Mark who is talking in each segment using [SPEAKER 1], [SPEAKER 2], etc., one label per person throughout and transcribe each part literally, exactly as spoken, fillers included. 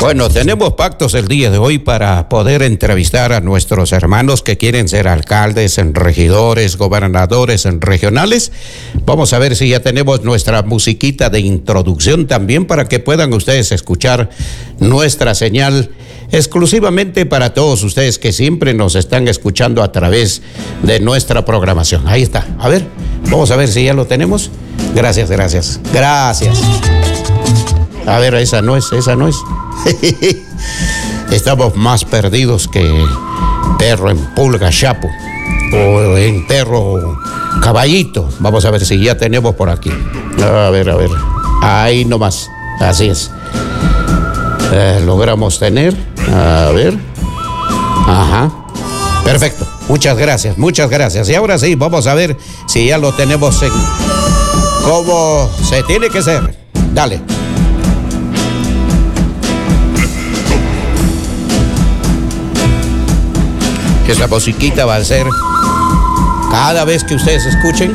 [SPEAKER 1] Bueno, tenemos pactos el día de hoy para poder entrevistar a nuestros hermanos que quieren ser alcaldes, regidores, gobernadores regionales. Vamos a ver si ya tenemos nuestra musiquita de introducción también para que puedan ustedes escuchar nuestra señal exclusivamente para todos ustedes que siempre nos están escuchando a través de nuestra programación. Ahí está. A ver, vamos a ver si ya lo tenemos. Gracias, gracias. Gracias. A ver, esa no es, esa no es. Estamos más perdidos que perro en pulga chapo o en perro caballito. Vamos a ver si ya tenemos por aquí. A ver, a ver. Ahí nomás. Así es. Eh, logramos tener. A ver. Ajá. Perfecto. Muchas gracias, muchas gracias. Y ahora sí, vamos a ver si ya lo tenemos en cómo se tiene que ser. Dale. Esa musiquita va a ser cada vez que ustedes escuchen.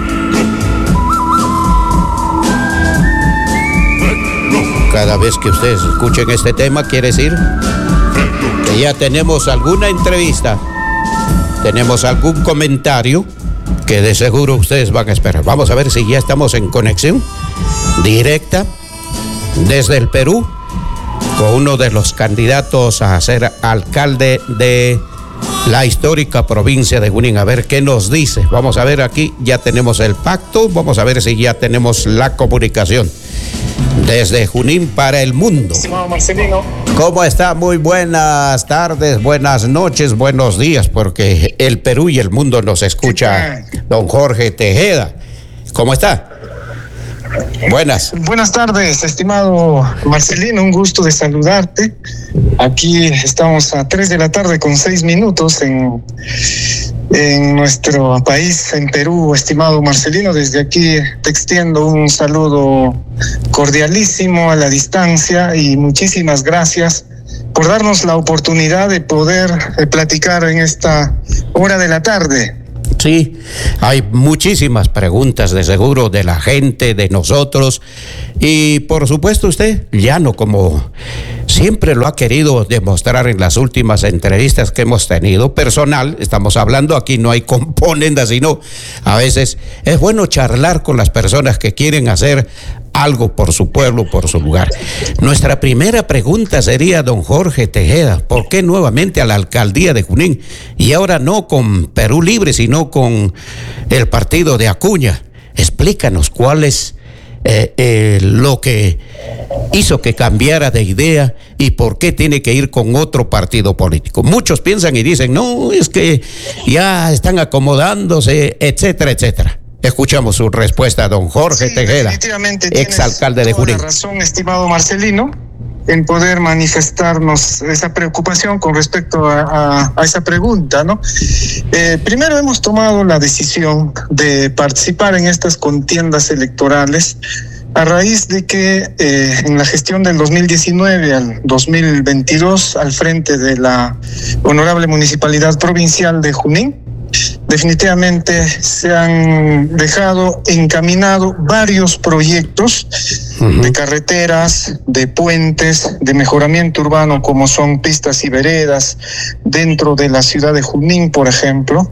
[SPEAKER 1] Cada vez que ustedes escuchen este tema, quiere decir que ya tenemos alguna entrevista, tenemos algún comentario que de seguro ustedes van a esperar. Vamos a ver si ya estamos en conexión directa desde el Perú con uno de los candidatos a ser alcalde de la histórica provincia de Junín. A ver qué nos dice. Vamos a ver aquí, ya tenemos el pacto. Vamos a ver si ya tenemos la comunicación desde Junín para el mundo.
[SPEAKER 2] Estimado Marcelino.
[SPEAKER 1] ¿Cómo está? Muy buenas tardes, buenas noches, buenos días, porque el Perú y el mundo nos escucha. Don Jorge Tejeda, ¿cómo está? Buenas.
[SPEAKER 2] Buenas tardes, estimado Marcelino, un gusto de saludarte. Aquí estamos a tres de la tarde con seis minutos en, en nuestro país, en Perú, estimado Marcelino. Desde aquí te extiendo un saludo cordialísimo a la distancia y muchísimas gracias por darnos la oportunidad de poder eh, platicar en esta hora de la tarde.
[SPEAKER 1] Sí, hay muchísimas preguntas de seguro de la gente, de nosotros, y por supuesto usted, llano como siempre lo ha querido demostrar en las últimas entrevistas que hemos tenido, personal, estamos hablando aquí, no hay componendas, sino a veces es bueno charlar con las personas que quieren hacer algo por su pueblo, por su lugar. Nuestra primera pregunta sería, don Jorge Tejeda, ¿por qué nuevamente a la alcaldía de Junín? Y ahora no con Perú Libre, sino con el partido de Acuña. Explícanos cuál es eh, eh, lo que hizo que cambiara de idea y por qué tiene que ir con otro partido político. Muchos piensan y dicen, no, es que ya están acomodándose, etcétera, etcétera. Escuchamos su respuesta, don Jorge
[SPEAKER 2] sí,
[SPEAKER 1] Tejeda, exalcalde de Junín.
[SPEAKER 2] Tienes toda la razón, estimado Marcelino, en poder manifestarnos esa preocupación con respecto a, a, a esa pregunta, ¿no? Eh, primero hemos tomado la decisión de participar en estas contiendas electorales a raíz de que eh, en la gestión del dos mil diecinueve al dos mil veintidós, al frente de la honorable Municipalidad Provincial de Junín, definitivamente se han dejado encaminado varios proyectos uh-huh. de carreteras, de puentes, de mejoramiento urbano, como son pistas y veredas dentro de la ciudad de Junín, por ejemplo,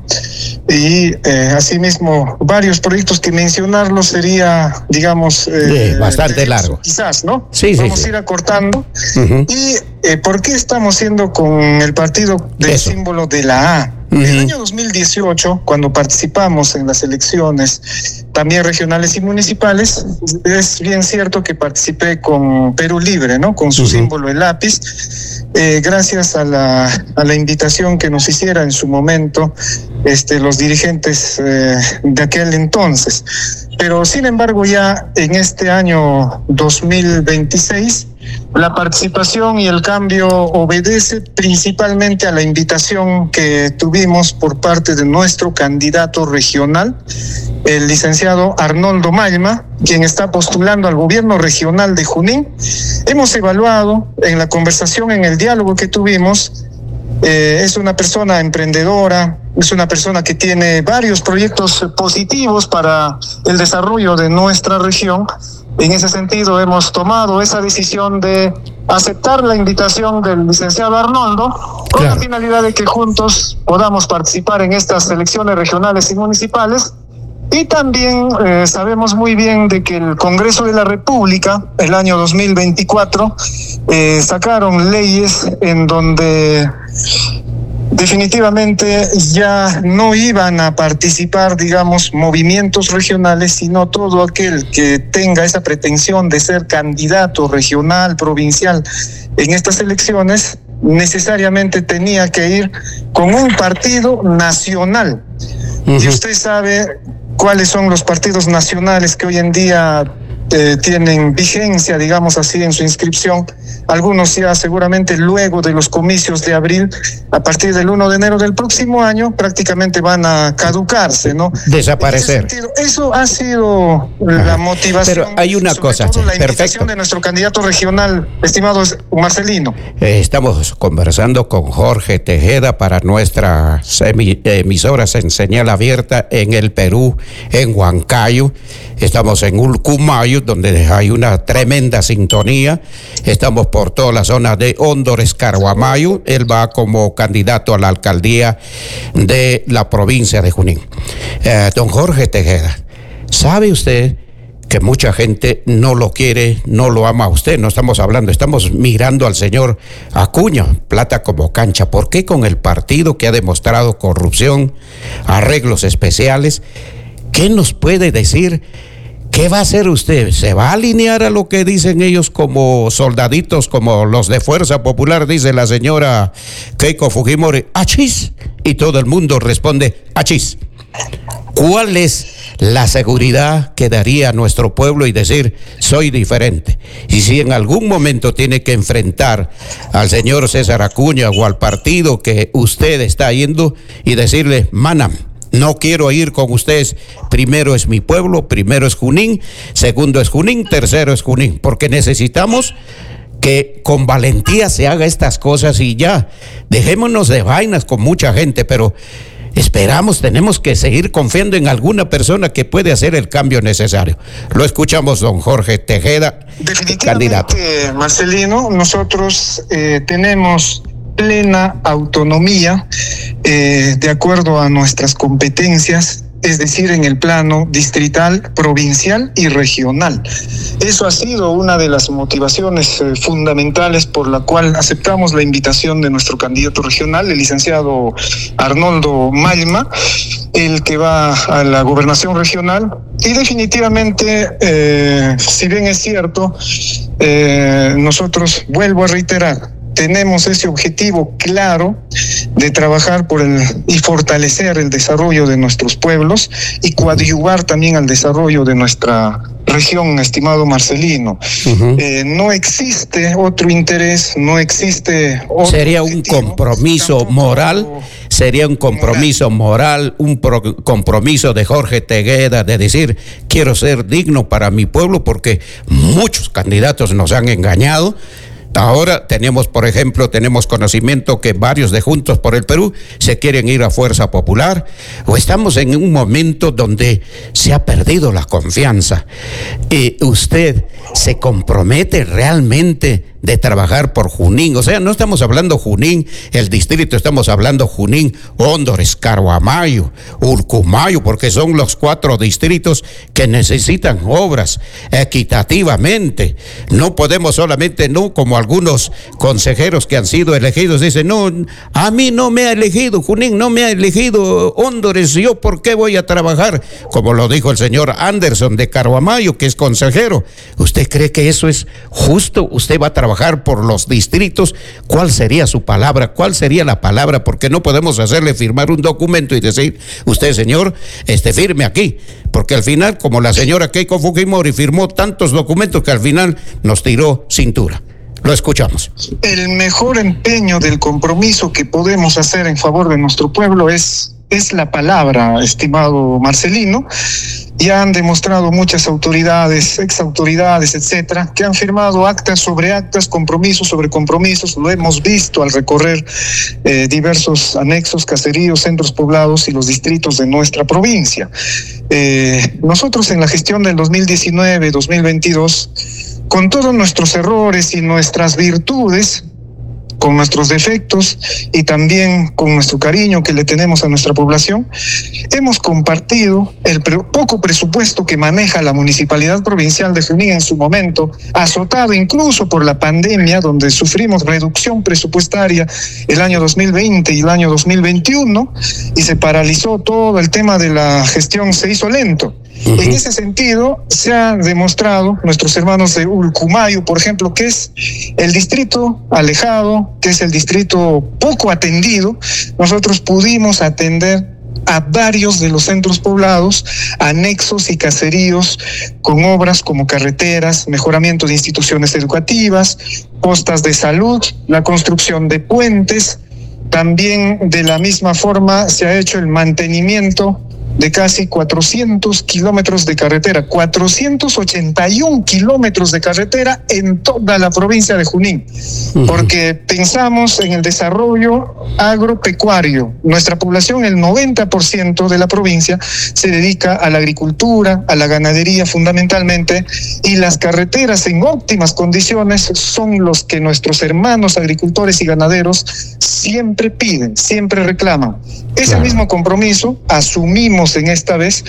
[SPEAKER 2] y eh, asimismo varios proyectos que mencionarlos sería, digamos, eh,
[SPEAKER 1] sí, bastante largo,
[SPEAKER 2] quizás, ¿no?
[SPEAKER 1] Sí,
[SPEAKER 2] Vamos
[SPEAKER 1] sí,
[SPEAKER 2] a ir
[SPEAKER 1] sí.
[SPEAKER 2] acortando.
[SPEAKER 1] Uh-huh.
[SPEAKER 2] Y eh, ¿por qué estamos siendo con el partido del
[SPEAKER 1] Eso.
[SPEAKER 2] símbolo de la A? Uh-huh. En el año dos mil dieciocho, cuando participamos en las elecciones también regionales y municipales, es bien cierto que participé con Perú Libre, ¿no? Con su uh-huh. símbolo el lápiz, eh, gracias a la a la invitación que nos hiciera en su momento este los dirigentes eh, de aquel entonces. Pero sin embargo, ya en este año dos mil veintiséis, la participación y el cambio obedece principalmente a la invitación que tuvimos por parte de nuestro candidato regional, el licenciado Arnoldo Malma, quien está postulando al gobierno regional de Junín. Hemos evaluado en la conversación, en el diálogo que tuvimos, eh, es una persona emprendedora, es una persona que tiene varios proyectos positivos para el desarrollo de nuestra región. En ese sentido, hemos tomado esa decisión de aceptar la invitación del licenciado Arnoldo con claro. la finalidad de que juntos podamos participar en estas elecciones regionales y municipales. Y también eh, sabemos muy bien de que el Congreso de la República, el año dos mil veinticuatro, eh, sacaron leyes en donde definitivamente ya no iban a participar, digamos, movimientos regionales, sino todo aquel que tenga esa pretensión de ser candidato regional, provincial en estas elecciones, necesariamente tenía que ir con un partido nacional. Uh-huh. Y usted sabe cuáles son los partidos nacionales que hoy en día eh, tienen vigencia, digamos así, en su inscripción. Algunos ya seguramente luego de los comicios de abril, a partir del primero de enero del próximo año, prácticamente van a caducarse, ¿no?
[SPEAKER 1] Desaparecer.
[SPEAKER 2] Sentido, eso ha sido Ajá. la motivación.
[SPEAKER 1] Pero hay una cosa,
[SPEAKER 2] todo, la
[SPEAKER 1] perfecto.
[SPEAKER 2] de nuestro candidato regional, estimado Marcelino.
[SPEAKER 1] Eh, estamos conversando con Jorge Tejeda para nuestras emisoras en señal abierta en el Perú, en Huancayo. Estamos en Ulcumayo, donde hay una tremenda sintonía. Estamos por toda la zona de Hóndores, Carhuamayo. Él va como candidato a la alcaldía de la provincia de Junín. Eh, don Jorge Tejeda, ¿sabe usted que mucha gente no lo quiere, no lo ama a usted? No estamos hablando, estamos mirando al señor Acuña, plata como cancha. ¿Por qué con el partido que ha demostrado corrupción, arreglos especiales? ¿Qué nos puede decir? ¿Qué va a hacer usted? ¿Se va a alinear a lo que dicen ellos como soldaditos, como los de Fuerza Popular, dice la señora Keiko Fujimori? ¡Achis! Y todo el mundo responde, ¡achis! ¿Cuál es la seguridad que daría a nuestro pueblo y decir, soy diferente? Y si en algún momento tiene que enfrentar al señor César Acuña o al partido que usted está yendo y decirle, manam, no quiero ir con ustedes, primero es mi pueblo, primero es Junín, segundo es Junín, tercero es Junín, porque necesitamos que con valentía se haga estas cosas y ya, dejémonos de vainas con mucha gente, pero esperamos, tenemos que seguir confiando en alguna persona que puede hacer el cambio necesario. Lo escuchamos, don Jorge Tejeda,
[SPEAKER 2] definitivamente,
[SPEAKER 1] candidato.
[SPEAKER 2] Marcelino, nosotros eh, tenemos plena autonomía eh, de acuerdo a nuestras competencias, es decir, en el plano distrital, provincial y regional. Eso ha sido una de las motivaciones eh, fundamentales por la cual aceptamos la invitación de nuestro candidato regional, el licenciado Arnoldo Malma, el que va a la gobernación regional. Y definitivamente, eh, si bien es cierto, eh, nosotros, vuelvo a reiterar, tenemos ese objetivo claro de trabajar por el y fortalecer el desarrollo de nuestros pueblos y coadyuvar también al desarrollo de nuestra región, estimado Marcelino. Uh-huh. Eh, no existe otro interés, no existe otro
[SPEAKER 1] Sería un
[SPEAKER 2] objetivo,
[SPEAKER 1] compromiso moral, sería un compromiso moral, un pro, compromiso de Jorge Tejeda de decir, quiero ser digno para mi pueblo porque muchos candidatos nos han engañado. Ahora tenemos, por ejemplo, tenemos conocimiento que varios de Juntos por el Perú se quieren ir a Fuerza Popular, o estamos en un momento donde se ha perdido la confianza. Y usted se compromete realmente de trabajar por Junín, o sea, no estamos hablando Junín, el distrito, estamos hablando Junín, Hóndores, Carhuamayo, Ulcumayo, porque son los cuatro distritos que necesitan obras equitativamente. No podemos solamente, no como algunos consejeros que han sido elegidos, dicen, no, a mí no me ha elegido Junín, no me ha elegido Hóndores, yo por qué voy a trabajar, como lo dijo el señor Anderson de Carhuamayo, que es consejero. ¿Usted cree que eso es justo? ¿Usted va a trabajar por los distritos? ¿Cuál sería su palabra? ¿Cuál sería la palabra? Porque no podemos hacerle firmar un documento y decir, usted, señor, este firme aquí, porque al final, como la señora Keiko Fujimori firmó tantos documentos que al final nos tiró cintura. Lo escuchamos.
[SPEAKER 2] El mejor empeño del compromiso que podemos hacer en favor de nuestro pueblo es, es la palabra, estimado Marcelino. Ya han demostrado muchas autoridades, exautoridades, etcétera, que han firmado actas sobre actas, compromisos sobre compromisos. Lo hemos visto al recorrer eh, diversos anexos, caseríos, centros poblados y los distritos de nuestra provincia. Eh, nosotros en la gestión del dos mil diecinueve dos mil veintidós con todos nuestros errores y nuestras virtudes, con nuestros defectos y también con nuestro cariño que le tenemos a nuestra población, hemos compartido el pre- poco presupuesto que maneja la Municipalidad Provincial de Junín en su momento, azotado incluso por la pandemia, donde sufrimos reducción presupuestaria el año dos mil veinte y el año dos mil veintiuno, y se paralizó todo el tema de la gestión, se hizo lento. Uh-huh. En ese sentido, se ha demostrado, nuestros hermanos de Ulcumayo, por ejemplo, que es el distrito alejado, que es el distrito poco atendido, nosotros pudimos atender a varios de los centros poblados, anexos y caseríos con obras como carreteras, mejoramiento de instituciones educativas, postas de salud, la construcción de puentes. También de la misma forma se ha hecho el mantenimiento de casi cuatrocientos kilómetros de carretera, cuatrocientos ochenta y un kilómetros de carretera en toda la provincia de Junín, uh-huh. porque pensamos en el desarrollo agropecuario. Nuestra población, el noventa por ciento de la provincia, se dedica a la agricultura, a la ganadería fundamentalmente, y las carreteras en óptimas condiciones son los que nuestros hermanos agricultores y ganaderos siempre piden, siempre reclaman. Ese claro. mismo compromiso asumimos en esta vez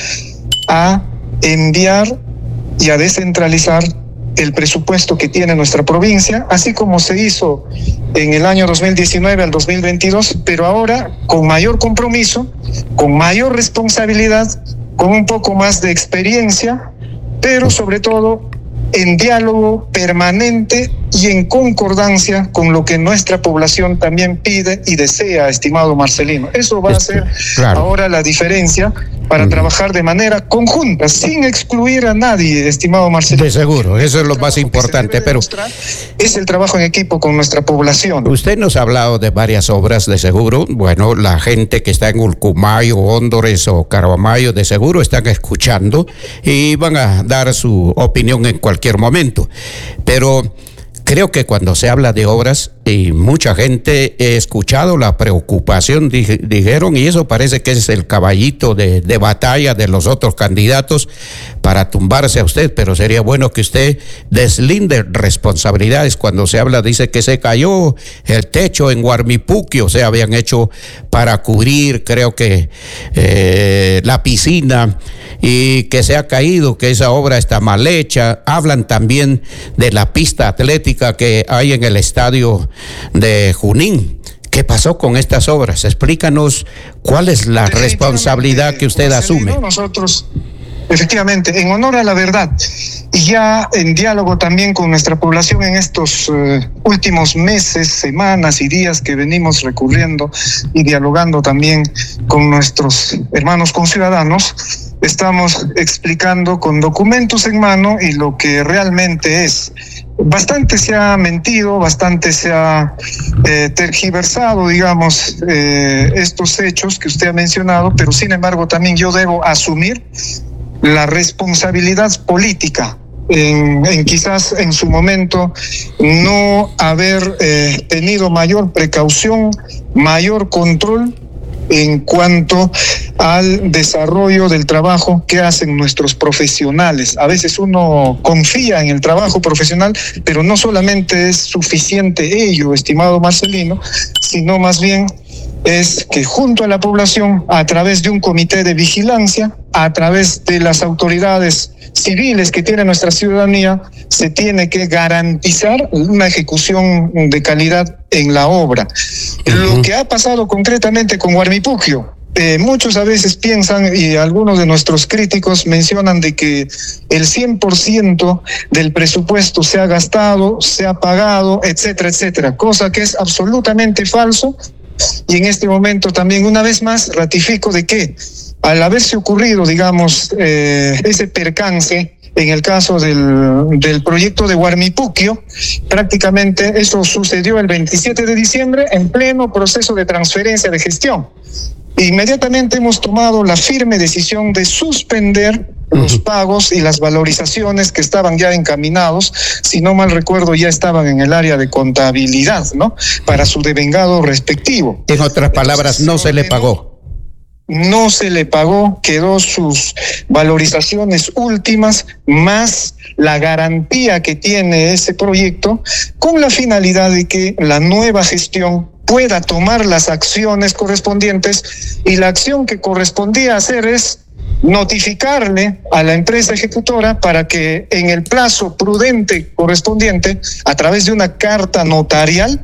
[SPEAKER 2] a enviar y a descentralizar el presupuesto que tiene nuestra provincia, así como se hizo en el año dos mil diecinueve al dos mil veintidós, pero ahora con mayor compromiso, con mayor responsabilidad, con un poco más de experiencia, pero sobre todo en diálogo permanente y en concordancia con lo que nuestra población también pide y desea, estimado Marcelino. Eso va a ser claro. ahora la diferencia para uh-huh. trabajar de manera conjunta, sin excluir a nadie, estimado Marcelino.
[SPEAKER 1] De seguro, eso es lo más importante, pero
[SPEAKER 2] es el trabajo en equipo con nuestra población.
[SPEAKER 1] Usted nos ha hablado de varias obras, de seguro. Bueno, la gente que está en Ulcumayo, Hóndores o Carabamayo, de seguro están escuchando y van a dar su opinión en cualquier momento, pero creo que cuando se habla de obras, y mucha gente he escuchado la preocupación, dije, dijeron, y eso parece que es el caballito de, de batalla de los otros candidatos para tumbarse a usted, pero sería bueno que usted deslinde responsabilidades. Cuando se habla, dice que se cayó el techo en Guarmipuqui, o sea, habían hecho para cubrir, creo que eh, la piscina, y que se ha caído, que esa obra está mal hecha. Hablan también de la pista atlética que hay en el estadio de Junín. ¿Qué pasó con estas obras? Explícanos cuál es la responsabilidad que usted asume.
[SPEAKER 2] Nosotros, efectivamente, en honor a la verdad, y ya en diálogo también con nuestra población en estos uh, últimos meses, semanas y días que venimos recurriendo y dialogando también con nuestros hermanos conciudadanos, estamos explicando con documentos en mano y lo que realmente es. Bastante se ha mentido, bastante se ha eh, tergiversado, digamos, eh, estos hechos que usted ha mencionado, pero sin embargo también yo debo asumir la responsabilidad política en, en quizás en su momento no haber eh, tenido mayor precaución, mayor control en cuanto al desarrollo del trabajo que hacen nuestros profesionales. A veces uno confía en el trabajo profesional, pero no solamente es suficiente ello, estimado Marcelino, sino más bien es que junto a la población, a través de un comité de vigilancia, a través de las autoridades civiles que tiene nuestra ciudadanía, se tiene que garantizar una ejecución de calidad en la obra. Uh-huh. Lo que ha pasado concretamente con Guarmipuqui, eh, muchos a veces piensan, y algunos de nuestros críticos mencionan, de que el cien por ciento del presupuesto se ha gastado, se ha pagado, etcétera, etcétera, cosa que es absolutamente falso. Y en este momento también, una vez más, ratifico de que al haberse ocurrido, digamos, eh, ese percance en el caso del, del proyecto de Guarmipuqui, prácticamente eso sucedió el veintisiete de diciembre en pleno proceso de transferencia de gestión. Inmediatamente hemos tomado la firme decisión de suspender los pagos y las valorizaciones que estaban ya encaminados, si no mal recuerdo ya estaban en el área de contabilidad, ¿no? Para su devengado respectivo.
[SPEAKER 1] En otras palabras, no se le pagó.
[SPEAKER 2] no se le pagó, quedó sus valorizaciones últimas, más la garantía que tiene ese proyecto, con la finalidad de que la nueva gestión pueda tomar las acciones correspondientes, y la acción que correspondía hacer es notificarle a la empresa ejecutora para que en el plazo prudente correspondiente, a través de una carta notarial,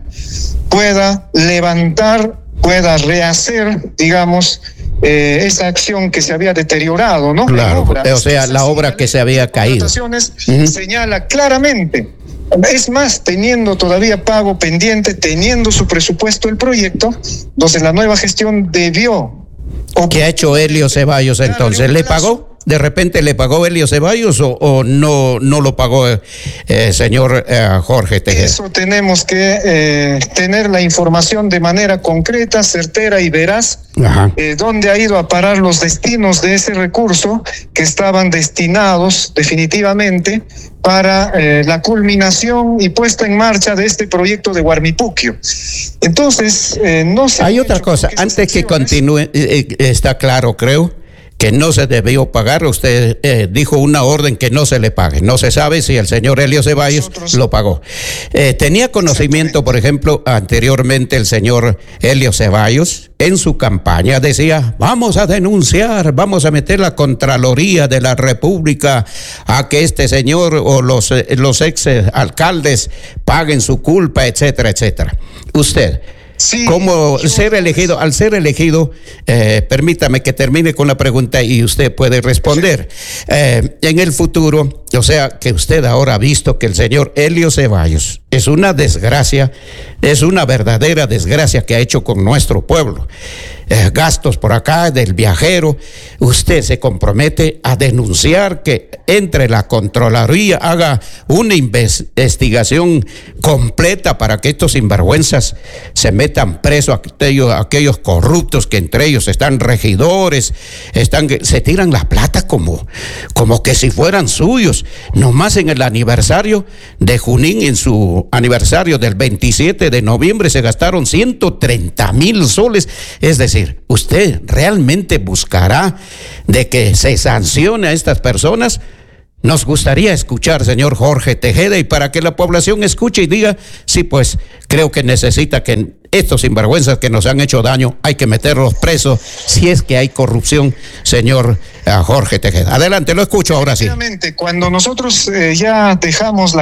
[SPEAKER 2] pueda levantar, pueda rehacer, digamos, eh, esa acción que se había deteriorado, ¿no?
[SPEAKER 1] Claro, obra, o sea, la obra que se había caído.
[SPEAKER 2] Uh-huh. Señala claramente. Es más, teniendo todavía pago pendiente, teniendo su presupuesto el proyecto, entonces la nueva gestión debió...
[SPEAKER 1] ¿Qué ha hecho Helio Ceballos entonces? ¿Le pagó? ¿De repente le pagó Helio Ceballos o, o no, no lo pagó el eh, señor eh, Jorge Tejeda?
[SPEAKER 2] Eso tenemos que eh, tener la información de manera concreta, certera y veraz, eh, dónde ha ido a parar los destinos de ese recurso que estaban destinados definitivamente para eh, la culminación y puesta en marcha de este proyecto de Huarmipuquio. Entonces, eh, no se...
[SPEAKER 1] Hay otra cosa, antes que continúe, eh, eh, está claro, creo, que no se debió pagar. Usted eh, dijo una orden que no se le pague. No se sabe si el señor Helio Ceballos Nosotros... lo pagó. Eh, tenía conocimiento, por ejemplo, anteriormente el señor Helio Ceballos en su campaña decía: vamos a denunciar, vamos a meter la Contraloría de la República a que este señor o los, los ex alcaldes paguen su culpa, etcétera, etcétera. Usted... Sí, como yo, ser elegido, al ser elegido, eh, permítame que termine con la pregunta y usted puede responder. Eh, en el futuro, o sea, que usted ahora ha visto que el señor Helio Ceballos es una desgracia, es una verdadera desgracia que ha hecho con nuestro pueblo. Eh, gastos por acá del viajero, usted se compromete a denunciar, que entre la Contraloría, haga una investigación completa para que estos sinvergüenzas se metan presos, aquellos, aquellos corruptos que entre ellos están regidores, están, se tiran la plata como, como que si fueran suyos. Nomás en el aniversario de Junín, en su aniversario del veintisiete de noviembre, se gastaron ciento treinta mil soles, es decir, ¿usted realmente buscará de que se sancione a estas personas? Nos gustaría escuchar, señor Jorge Tejeda, y para que la población escuche y diga, sí, pues creo que necesita que estos sinvergüenzas que nos han hecho daño, hay que meterlos presos si es que hay corrupción, señor uh, Jorge Tejeda. Adelante, lo escucho ahora sí.
[SPEAKER 2] Cuando nosotros eh, ya dejamos la